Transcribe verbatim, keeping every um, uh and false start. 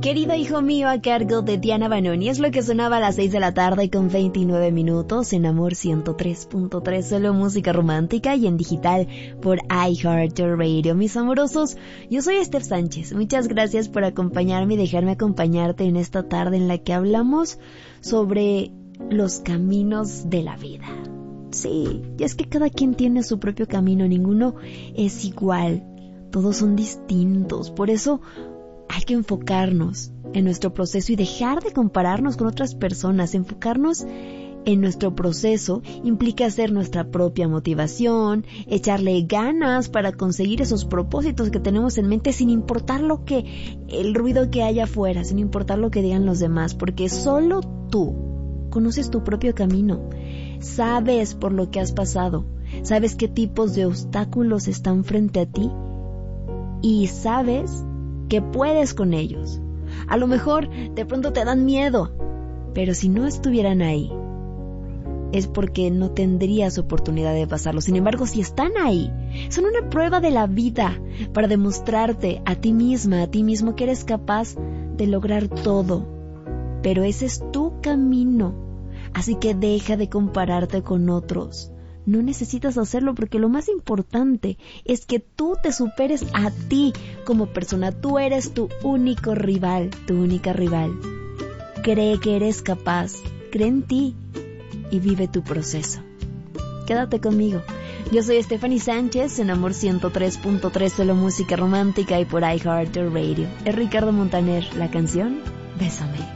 Querido hijo mío, a cargo de Diana Banoni. Es lo que sonaba a las seis de la tarde con veintinueve minutos en Amor ciento tres punto tres, solo música romántica y en digital por iHeartRadio. Mis amorosos, yo soy Steph Sánchez. Muchas gracias por acompañarme y dejarme acompañarte en esta tarde en la que hablamos sobre los caminos de la vida. Sí, y es que cada quien tiene su propio camino, ninguno es igual, todos son distintos, por eso hay que enfocarnos en nuestro proceso y dejar de compararnos con otras personas. Enfocarnos en nuestro proceso implica hacer nuestra propia motivación, echarle ganas para conseguir esos propósitos que tenemos en mente sin importar lo que, el ruido que haya afuera, sin importar lo que digan los demás, porque solo tú conoces tu propio camino. Sabes por lo que has pasado, sabes qué tipos de obstáculos están frente a ti y sabes que puedes con ellos. A lo mejor de pronto te dan miedo, pero si no estuvieran ahí, es porque no tendrías oportunidad de pasarlo. Sin embargo, si están ahí, son una prueba de la vida para demostrarte a ti misma, a ti mismo que eres capaz de lograr todo. Pero ese es tu camino. Así que deja de compararte con otros. No necesitas hacerlo porque lo más importante es que tú te superes a ti como persona. Tú eres tu único rival, tu única rival. Cree que eres capaz, cree en ti y vive tu proceso. Quédate conmigo. Yo soy Stephanie Sánchez en Amor ciento tres punto tres, solo música romántica y por iHeartRadio. Es Ricardo Montaner, la canción Bésame.